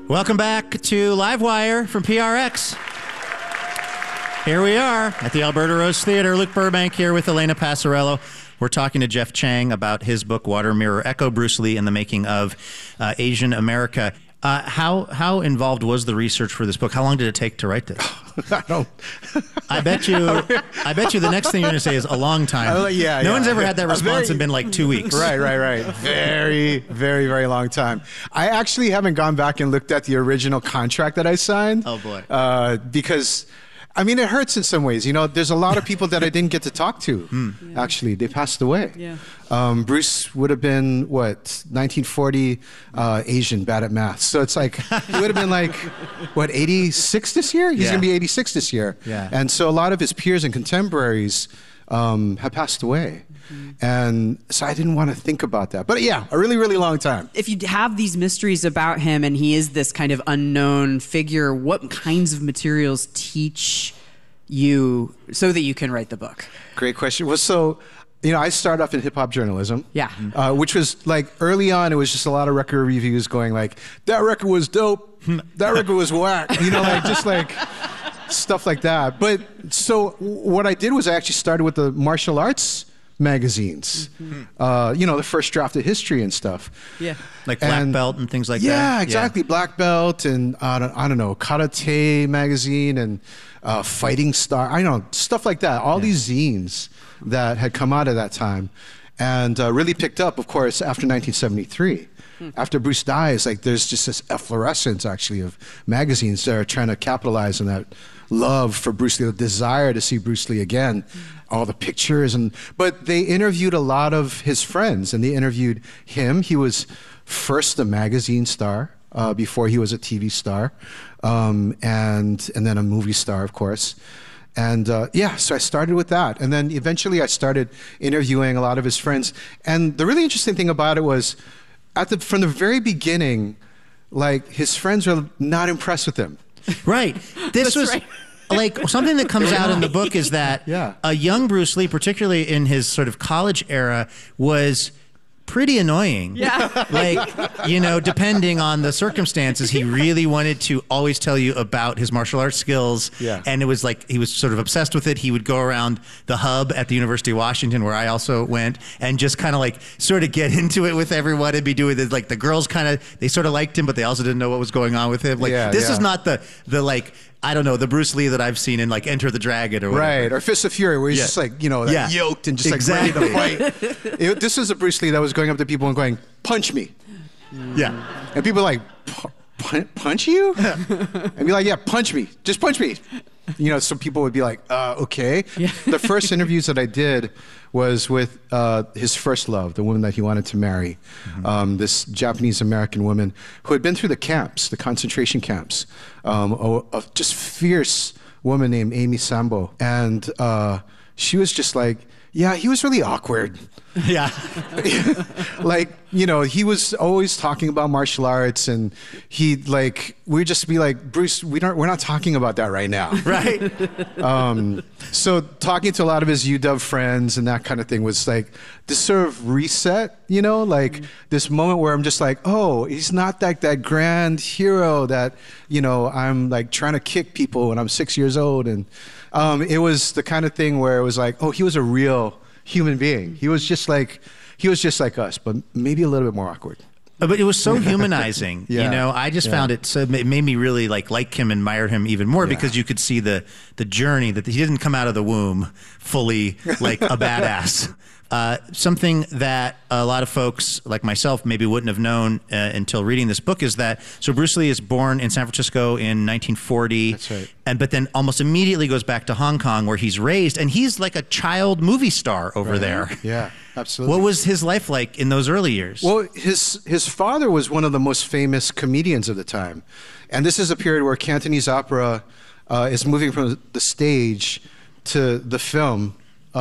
Welcome back to Livewire from PRX. Here we are at the Alberta Rose Theatre. Luke Burbank here with Elena Passarello. We're talking to Jeff Chang about his book, Water Mirror Echo, Bruce Lee and the Making of Asian America. How involved was the research for this book? How long did it take to write this? I bet you the next thing you're going to say is a long time. No one's ever had that response and been like 2 weeks. Right. Very, very, very long time. I actually haven't gone back and looked at the original contract that I signed. Oh, boy. Because, I mean, it hurts in some ways. You know, there's a lot of people that I didn't get to talk to. Actually, they passed away. Yeah. Bruce would have been, 1940, Asian, bad at math. So it's like, he would have been like, 86 this year? He's going to be 86 this year. Yeah. And so a lot of his peers and contemporaries have passed away. And so I didn't want to think about that. But yeah, a really, really long time. If you have these mysteries about him and he is this kind of unknown figure, what kinds of materials teach you so that you can write the book? Great question. Well, so, you know, I started off in hip-hop journalism. Yeah. Which was like early on, it was just a lot of record reviews going like, that record was dope, that record was whack. You know, like just like stuff like that. But so what I did was I actually started with the martial arts magazines, you know, the first draft of history and stuff. Yeah, like Black Belt and things like that. Yeah, exactly. Black Belt and I don't know, Karate magazine and Fighting Star. I don't know, stuff like that. All these zines that had come out at that time and really picked up, of course, after 1973. After Bruce dies, like there's just this efflorescence actually of magazines that are trying to capitalize on that love for Bruce Lee, the desire to see Bruce Lee again, all the pictures. But they interviewed a lot of his friends and they interviewed him. He was first a magazine star before he was a TV star and then a movie star, of course. And so I started with that. And then eventually I started interviewing a lot of his friends. And the really interesting thing about it was from the very beginning, like his friends were not impressed with him. Right. This was like something that comes out in the book is that a young Bruce Lee, particularly in his sort of college era, was pretty annoying. Yeah. Like, you know, depending on the circumstances, he really wanted to always tell you about his martial arts skills. Yeah. And it was like, he was sort of obsessed with it. He would go around the hub at the University of Washington, where I also went, and just kind of like sort of get into it with everyone and be doing it. Like the girls kind of, they sort of liked him, but they also didn't know what was going on with him. Like, this is not the like, I don't know, the Bruce Lee that I've seen in like Enter the Dragon or whatever. Right, or Fist of Fury, where he's just like, you know, like yoked and just like ready to fight. This was a Bruce Lee that was going up to people and going, punch me. Yeah. And people are like, punch you? And be like, yeah, punch me. Just punch me. You know, some people would be like, okay. Yeah. The first interviews that I did was with his first love, the woman that he wanted to marry, this Japanese-American woman who had been through the camps, the concentration camps, a just fierce woman named Amy Sambo. And she was just like, yeah, he was really awkward. Yeah. Like, you know, he was always talking about martial arts and we'd just be like, Bruce, we're not talking about that right now. Right. So talking to a lot of his UW friends and that kind of thing was like this sort of reset, you know, like this moment where I'm just like, oh, he's not like that grand hero that, you know, I'm like trying to kick people when I'm 6 years old. And it was the kind of thing where it was like, oh, he was a real human being. He was just like us, but maybe a little bit more awkward. But it was so humanizing, Yeah. you know. I just found it so it made me really like him, admire him even more because you could see the journey that he didn't come out of the womb fully like a badass. Something that a lot of folks like myself maybe wouldn't have known until reading this book is that Bruce Lee is born in San Francisco in 1940. That's right. But then almost immediately goes back to Hong Kong where he's raised, and he's like a child movie star over there. Yeah, absolutely. What was his life like in those early years? Well, his father was one of the most famous comedians of the time. And this is a period where Cantonese opera is moving from the stage to the film.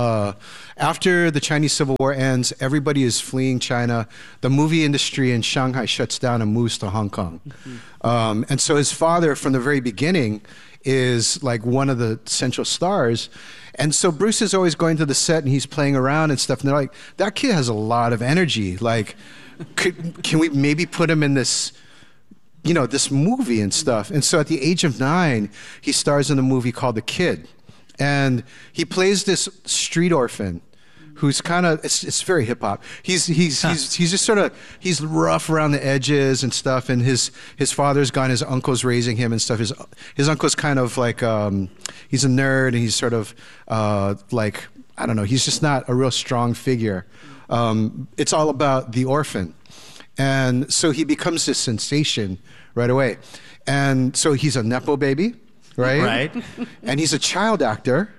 After the Chinese Civil War ends, everybody is fleeing China. The movie industry in Shanghai shuts down and moves to Hong Kong. And so his father, from the very beginning, is like one of the central stars. And so Bruce is always going to the set and he's playing around and stuff. And they're like, that kid has a lot of energy. Like, can we maybe put him in this this movie and stuff. And so at the age of 9, he stars in a movie called The Kid. And he plays this street orphan who's kind of, it's very hip hop. He's just sort of, he's rough around the edges and stuff. And his father's gone, his uncle's raising him and stuff. His uncle's kind of like, he's a nerd, and he's sort of like, I don't know, he's just not a real strong figure. It's all about the orphan. And so he becomes this sensation right away. And so he's a Nepo baby, right? Right. And he's a child actor.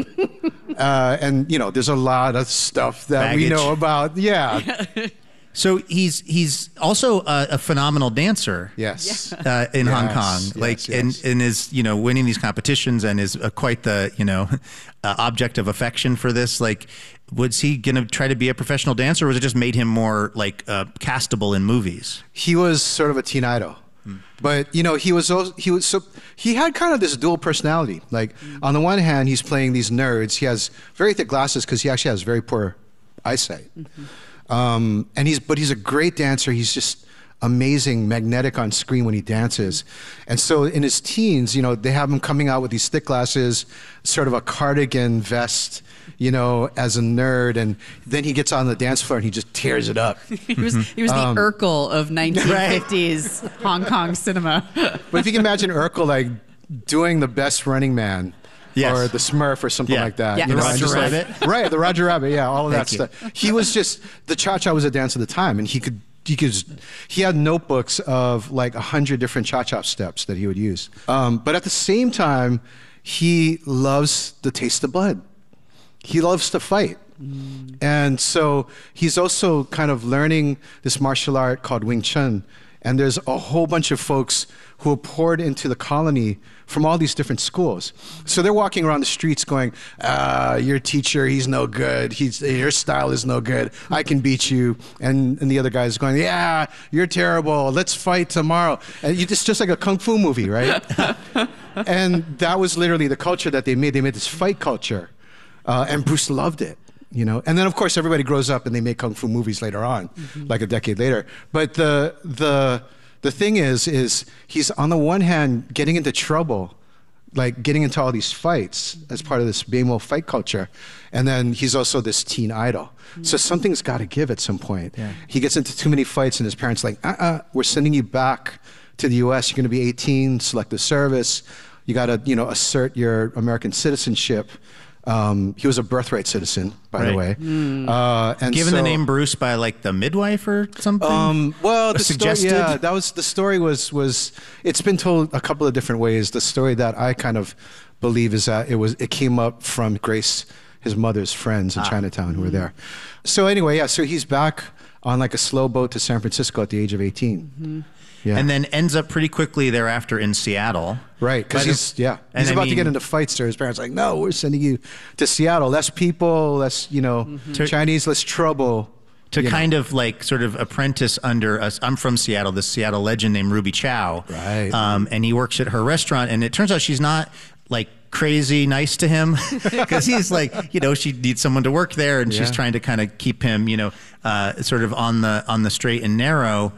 And, there's a lot of stuff that we Baggage. know about. Yeah. So he's also a phenomenal dancer. Yes. In Hong Kong, yes, yes. and is winning these competitions, and is quite the object of affection for this. Like, was he gonna try to be a professional dancer, or was it just made him more like castable in movies? He was sort of a teen idol. But he had kind of this dual personality. Like, on the one hand, he's playing these nerds. He has very thick glasses because he actually has very poor eyesight. And he's a great dancer. He's just amazing, magnetic on screen when he dances. And so in his teens, they have him coming out with these thick glasses, sort of a cardigan vest, as a nerd, and then he gets on the dance floor and he just tears it up. He was the Urkel of 1950s Hong Kong cinema. But if you can imagine Urkel like doing the Best Running Man. Yes. Or the Smurf or something like that. Yeah. The and Roger just like- Rabbit. right, the Roger Rabbit, yeah, all of that Thank you. stuff. He was just, the cha-cha was a dance of the time, and he had notebooks of like 100 different cha-cha steps that he would use. But at the same time, he loves the taste of blood. He loves to fight. And so he's also kind of learning this martial art called Wing Chun. And there's a whole bunch of folks who are poured into the colony from all these different schools. So they're walking around the streets going, your teacher, he's no good. Your style is no good. I can beat you. And the other guy's going, yeah, you're terrible. Let's fight tomorrow. And it's just like a kung fu movie, right? And that was literally the culture that they made. They made this fight culture. And Bruce loved it. And then of course everybody grows up and they make kung fu movies later on, like a decade later. But the thing is he's on the one hand getting into trouble, like getting into all these fights as part of this Bamo fight culture, and then he's also this teen idol. So something's got to give at some point. Yeah. He gets into too many fights, and his parents are like, we're sending you back to the U.S. You're going to be 18, selective service. You got to assert your American citizenship. He was a birthright citizen, by the way. And Given the so- name Bruce by like the midwife or something. Well, Or the suggested? story, yeah, the story was. It's been told a couple of different ways. The story that I kind of believe is that it came up from Grace, his mother's friends in Chinatown who were there. So anyway, yeah. So he's back on like a slow boat to San Francisco at the age of 18. Yeah. And then ends up pretty quickly thereafter in Seattle. Right, because he's And about I to get mean- into fights there. His parents are like, no, we're sending you to Seattle. Less people, less Chinese, less trouble. To kind of like sort of apprentice under us. I'm from Seattle, this Seattle legend named Ruby Chow. Right. And he works at her restaurant, and it turns out she's not like crazy nice to him because he's like, she needs someone to work there, and she's Yeah. trying to kind of keep him, sort of on the straight and narrow.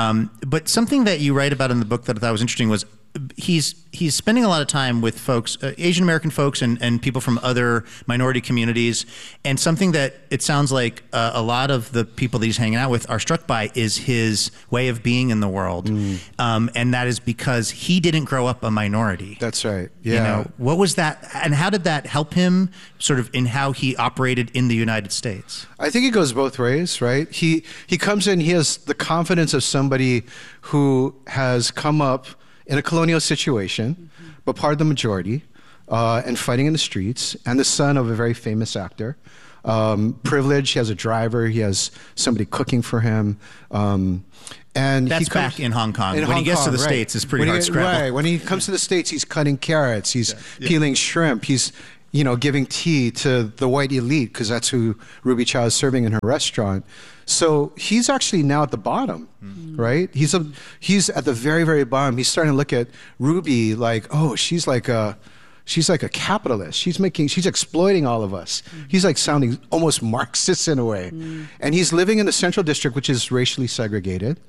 But something that you write about in the book that I thought was interesting was he's spending a lot of time with folks, Asian American folks and people from other minority communities. And something that it sounds like a lot of the people that he's hanging out with are struck by is his way of being in the world. And that is because he didn't grow up a minority. That's right. Yeah. What was that? And how did that help him sort of in how he operated in the United States? I think it goes both ways, right? He comes in, he has the confidence of somebody who has come up in a colonial situation, but part of the majority, and fighting in the streets, and the son of a very famous actor. Privilege, he has a driver, he has somebody cooking for him. And That's back in Hong Kong. When he gets to the States, it's pretty hard scrabble. Right. When he comes to the States, he's cutting carrots, he's peeling shrimp, he's giving tea to the white elite, because that's who Ruby Chow is serving in her restaurant. So he's actually now at the bottom, right? He's at the very, very bottom. He's starting to look at Ruby like, oh, she's like a capitalist. She's exploiting all of us. He's like sounding almost Marxist in a way. And he's living in the Central District, which is racially segregated.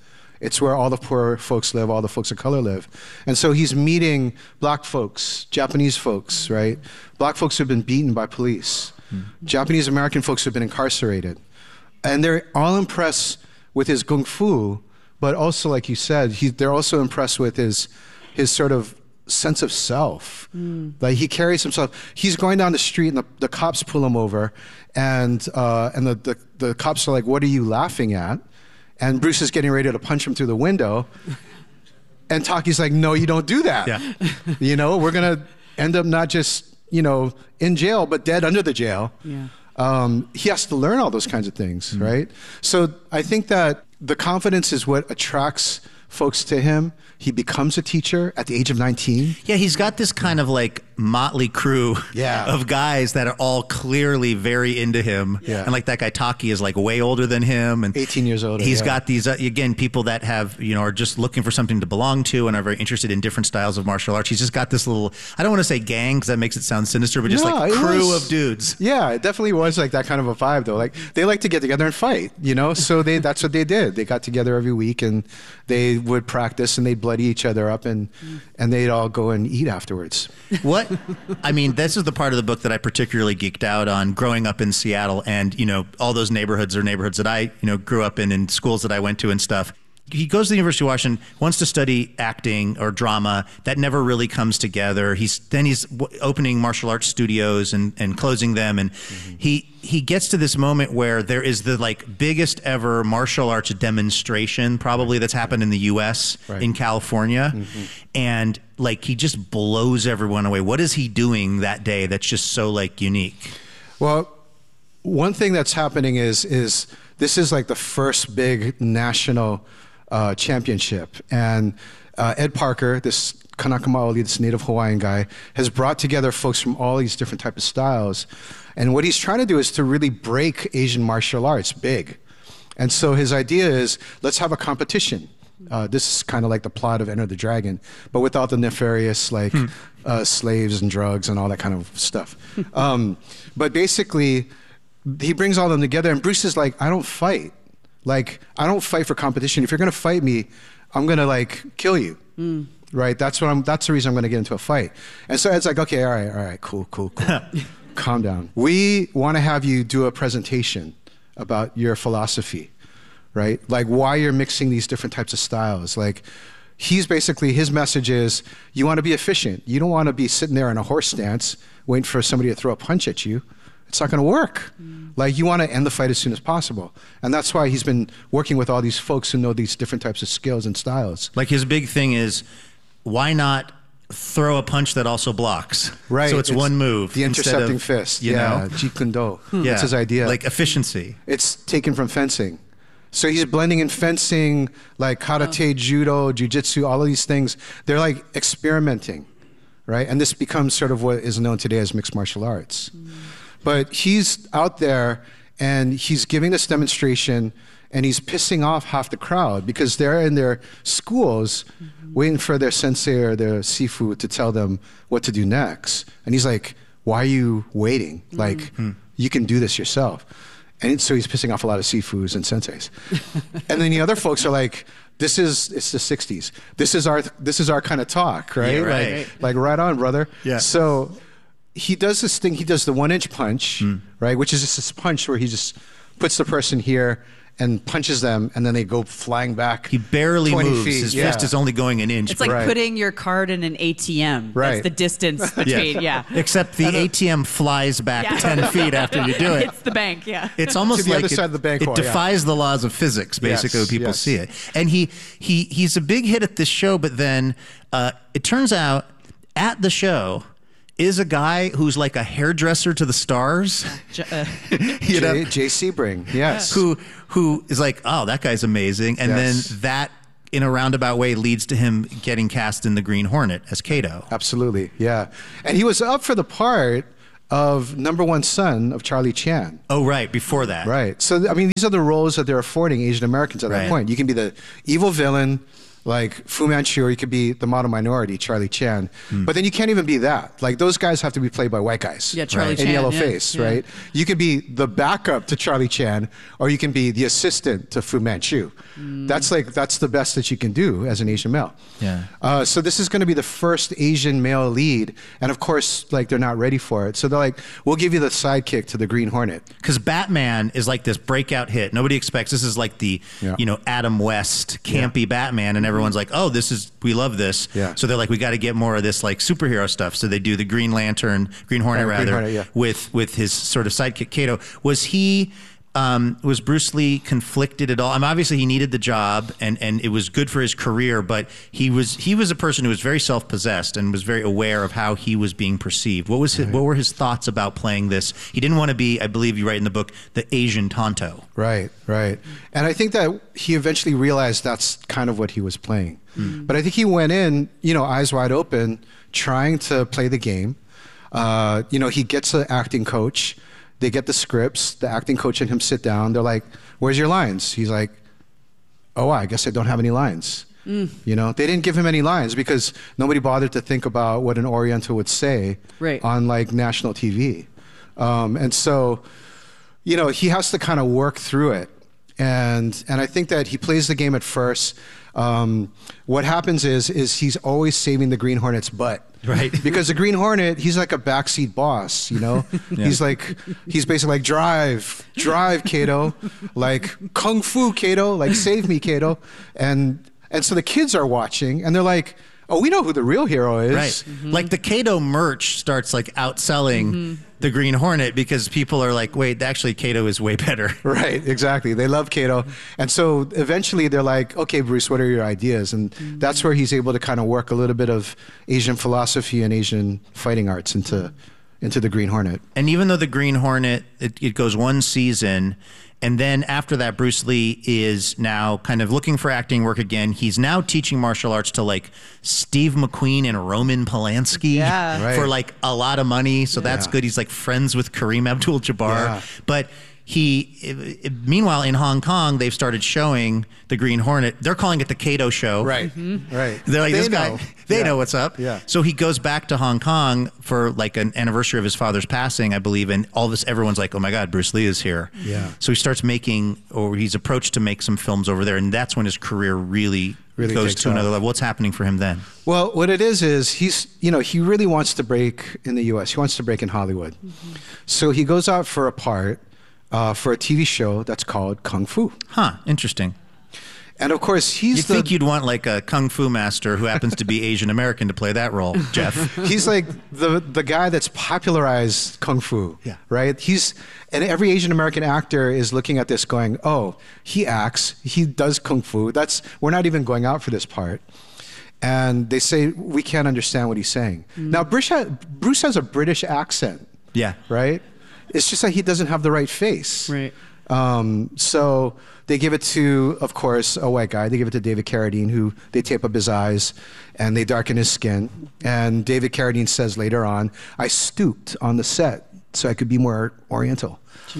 It's where all the poor folks live, all the folks of color live. And so he's meeting black folks, Japanese folks, right? Black folks who've been beaten by police. Japanese American folks who've been incarcerated. And they're all impressed with his kung fu, but also, like you said, they're also impressed with his sort of sense of self. Like he carries himself. He's going down the street and the cops pull him over, and the cops are like, "What are you laughing at?" And Bruce is getting ready to punch him through the window, and Taki's like, "No, you don't do that. Yeah. You know, we're gonna end up not just in jail, but dead under the jail." Yeah. He has to learn all those kinds of things, right? So I think that the confidence is what attracts folks to him. He becomes a teacher at the age of 19. Yeah, he's got this kind of like motley crew of guys that are all clearly very into him. Yeah. And like that guy Taki is like way older than him. And 18 years older. He's got these, again, people that have, are just looking for something to belong to and are very interested in different styles of martial arts. He's just got this little, I don't want to say gang because that makes it sound sinister, but just like a crew of dudes. Yeah, it definitely was like that kind of a vibe though. Like they like to get together and fight, so that's what they did. They got together every week and they would practice and they'd bloody each other up and they'd all go and eat afterwards. This is the part of the book that I particularly geeked out on growing up in Seattle and, all those neighborhoods are neighborhoods that I, grew up in and schools that I went to and stuff. He goes to the University of Washington, wants to study acting or drama. That never really comes together. He's opening martial arts studios and closing them. And he gets to this moment where there is the like biggest ever martial arts demonstration probably that's happened in the U.S. in California. And like he just blows everyone away. What is he doing that day that's just so like unique? Well, one thing that's happening is this is like the first big national championship. And Ed Parker, this Kanaka Maoli, this native Hawaiian guy, has brought together folks from all these different types of styles. And what he's trying to do is to really break Asian martial arts big. And so his idea is, let's have a competition. This is kind of like the plot of Enter the Dragon, but without the nefarious like slaves and drugs and all that kind of stuff. But basically, he brings all of them together, and Bruce is like, I don't fight. Like, I don't fight for competition. If you're going to fight me, I'm going to like kill you. Right? That's the reason I'm going to get into a fight. And so Ed's like, okay, all right, cool. Calm down. We want to have you do a presentation about your philosophy, right? Like why you're mixing these different types of styles. Like his message is, you want to be efficient. You don't want to be sitting there in a horse stance waiting for somebody to throw a punch at you. It's not going to work. Like you want to end the fight as soon as possible. And that's why he's been working with all these folks who know these different types of skills and styles. Like his big thing is, why not throw a punch that also blocks? Right. So it's one move. The intercepting fist. You know? Jeet Kune Do. That's his idea. Like efficiency. It's taken from fencing. So he's blending in fencing, like karate, judo, jiu-jitsu, all of these things. They're like experimenting, right? And this becomes sort of what is known today as mixed martial arts. But he's out there and he's giving this demonstration and he's pissing off half the crowd because they're in their schools waiting for their sensei or their sifu to tell them what to do next. And he's like, why are you waiting? Like, you can do this yourself. And so he's pissing off a lot of sifus and senseis. And then the other folks are like, it's the 60s. This is our kind of talk, right? Yeah, right. Like right on, brother. Yeah. So he does this thing, he does the 1-inch punch, right? Which is just this punch where he just puts the person here and punches them, and then they go flying back. He barely 20 moves. feet. His fist is only going an inch. It's like putting your card in an ATM. Right. That's the distance between, Except the ATM flies back 10 feet after you do it. It's the bank, It's almost To the like other side of the bank it hall, defies the laws of physics, basically, when people see it. And he's a big hit at this show, but then it turns out at the show is a guy who's like a hairdresser to the stars. Jay Sebring, yes. Who is like, oh, that guy's amazing. And then that, in a roundabout way, leads to him getting cast in The Green Hornet as Kato. Absolutely, yeah. And he was up for the part of number one son of Charlie Chan. Oh, right, before that. Right. So, I mean, these are the roles that they're affording Asian Americans at that point. You can be the evil villain, like Fu Manchu, or you could be the model minority, Charlie Chan. But then you can't even be that. Like those guys have to be played by white guys. Yeah, Charlie Right. Chan. In yellow yeah, face, yeah. right? You could be the backup to Charlie Chan, or you can be the assistant to Fu Manchu. That's the best that you can do as an Asian male. Yeah. So this is going to be the first Asian male lead, and of course, like they're not ready for it. So they're like, "We'll give you the sidekick to the Green Hornet." Because Batman is like this breakout hit. Nobody expects this is like the Yeah. Adam West campy Batman, and everyone's like, oh, we love this. Yeah. So they're like, we got to get more of this like superhero stuff. So they do the Green Hornet Green Hornet, yeah. with his sort of sidekick Kato. Was Bruce Lee conflicted at all? I mean, obviously he needed the job, and it was good for his career. But he was a person who was very self-possessed and was very aware of how he was being perceived. What were his thoughts about playing this? He didn't want to be, I believe you write in the book, the Asian Tonto. Right. And I think that he eventually realized that's kind of what he was playing. But I think he went in, eyes wide open, trying to play the game. He gets an acting coach. They get the scripts. The acting coach and him sit down. They're like, "Where's your lines?" He's like, "Oh, I guess I don't have any lines." They didn't give him any lines because nobody bothered to think about what an Oriental would say on like national TV. And so, he has to kind of work through it. And I think that he plays the game at first. What happens is he's always saving the Green Hornet's butt. Right. Because the Green Hornet, he's like a backseat boss, Yeah. He's basically like, drive, Kato, like kung fu, Kato, like save me, Kato. And so the kids are watching and they're like, oh, we know who the real hero is. Right. Like the Kato merch starts like outselling the Green Hornet because people are like, wait, actually Kato is way better. Right, exactly. They love Kato. And so eventually they're like, okay, Bruce, what are your ideas? And that's where he's able to kind of work a little bit of Asian philosophy and Asian fighting arts into the Green Hornet. And even though the Green Hornet, it goes one season, and then after that, Bruce Lee is now kind of looking for acting work again. He's now teaching martial arts to like Steve McQueen and Roman Polanski for like a lot of money. So that's good. He's like friends with Kareem Abdul-Jabbar. Yeah. But meanwhile, in Hong Kong, they've started showing the Green Hornet. They're calling it the Kato Show. Right. They're like, this guy, they know what's up. Yeah. So he goes back to Hong Kong for like an anniversary of his father's passing, I believe, and all this, everyone's like, oh my God, Bruce Lee is here. Yeah. So he starts he's approached to make some films over there, and that's when his career really goes takes to another off. level. What's happening for him then? Well, what it is he's, he really wants to break in the U.S. He wants to break in Hollywood. So he goes out for a part for a TV show that's called Kung Fu. Huh, interesting. And of course, You'd think you'd want like a Kung Fu master who happens to be Asian American to play that role, Jeff. He's like the guy that's popularized Kung Fu, right? And every Asian American actor is looking at this going, oh, he acts, he does Kung Fu. We're not even going out for this part. And they say, we can't understand what he's saying. Now, Bruce has a British accent. Yeah. Right? It's just that he doesn't have the right face. Right. So they give it to, of course, a white guy. They give it to David Carradine, who they tape up his eyes and they darken his skin. And David Carradine says later on, I stooped on the set so I could be more Oriental.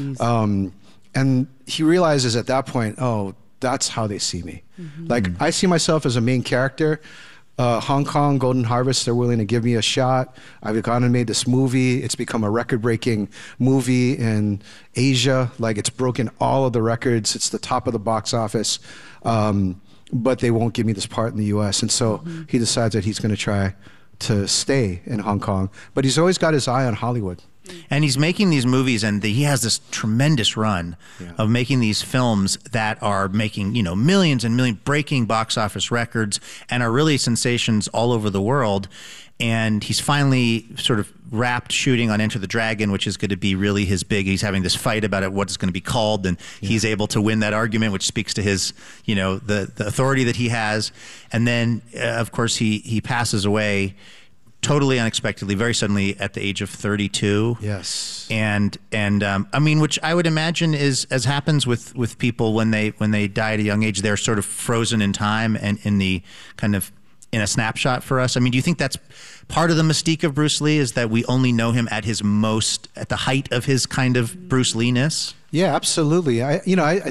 And he realizes at that point, oh, that's how they see me. Like, I see myself as a main character. Hong Kong, Golden Harvest, they're willing to give me a shot. I've gone and made this movie. It's become a record-breaking movie in Asia. Like, it's broken all of the records. It's the top of the box office. But they won't give me this part in the U.S. And so he decides that he's going to try to stay in Hong Kong. But he's always got his eye on Hollywood. And he's making these movies, and he has this tremendous run of making these films that are making, millions and millions, breaking box office records, and are really sensations all over the world. And he's finally sort of wrapped shooting on Enter the Dragon, which is going to be really his big. He's having this fight about it, what it's going to be called, and he's able to win that argument, which speaks to his, the authority that he has. And then, of course, he passes away totally unexpectedly, very suddenly, at the age of 32. Yes. And I mean, which I would imagine is, as happens with people when they die at a young age, they're sort of frozen in time and in a snapshot for us. I mean, do you think that's part of the mystique of Bruce Lee, is that we only know him at the height of his kind of Bruce Lee-ness? Yeah, absolutely. I